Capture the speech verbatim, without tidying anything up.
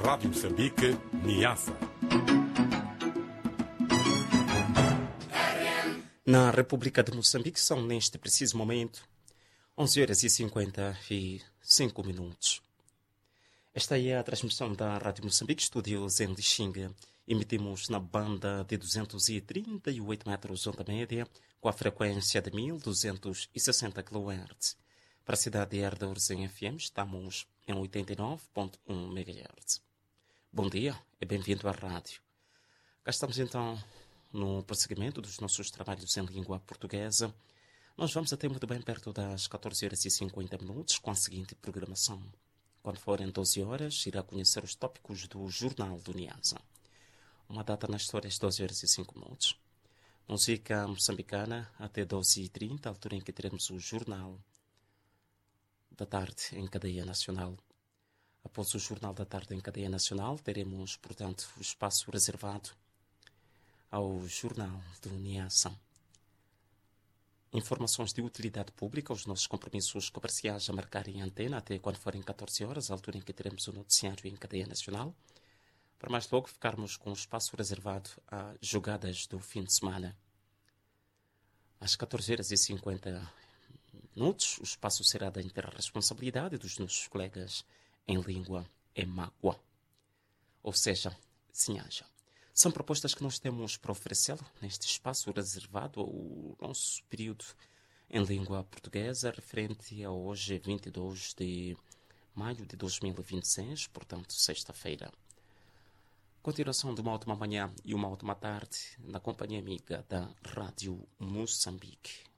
Rádio Moçambique, Niassa. Na República de Moçambique são, neste preciso momento, onze horas e cinquenta e cinco minutos. Esta é a transmissão da Rádio Moçambique, estúdios em Lixinga. Emitimos na banda de duzentos e trinta e oito metros onda média, com a frequência de mil duzentos e sessenta quilohertz. Para a cidade de Herdores, em F M, estamos em oitenta e nove ponto um megahertz. Bom dia e bem-vindo à rádio. Cá estamos então no prosseguimento dos nossos trabalhos em língua portuguesa. Nós vamos até muito bem perto das catorze horas e cinquenta minutos com a seguinte programação. Quando forem doze horas, irá conhecer os tópicos do Jornal do Niassa. Uma data na história às doze horas e cinco minutos. Música moçambicana até doze e trinta, altura em que teremos o Jornal da Tarde em cadeia nacional. Após o Jornal da Tarde em cadeia nacional, teremos, portanto, o espaço reservado ao Jornal do Niassa. Informações de utilidade pública, os nossos compromissos comerciais a marcarem antena até quando forem catorze horas, a altura em que teremos o noticiário em cadeia nacional, para mais logo ficarmos com o espaço reservado a jogadas do fim de semana. Às catorze horas e cinquenta minutos, o espaço será da inteira responsabilidade dos nossos colegas em língua e mágoa, ou seja, Sinhaja. São propostas que nós temos para oferecê-lo neste espaço reservado ao nosso período em língua portuguesa, referente a hoje, vinte e dois de maio de dois mil e vinte e seis, portanto, sexta-feira. Continuação de uma última manhã e uma última tarde na companhia amiga da Rádio Moçambique.